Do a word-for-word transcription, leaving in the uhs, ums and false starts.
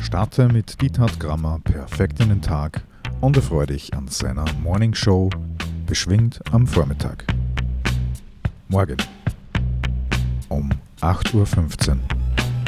Starte mit Diethard Grammer perfekt in den Tag und erfreue dich an seiner Morning Show beschwingt am Vormittag. Morgen um acht Uhr fünfzehn.